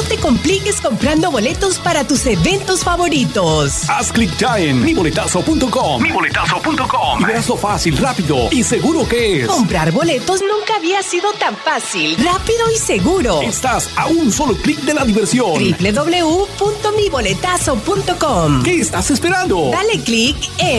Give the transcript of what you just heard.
te compliques comprando boletos para tus eventos favoritos. Haz clic ya en miboletazo.com. Y verás lo fácil, rápido y seguro que es. Comprar boletos nunca había sido tan fácil, rápido y seguro. Estás a un solo clic de la diversión. www.miboletazo.com. ¿Qué estás esperando? Dale clic en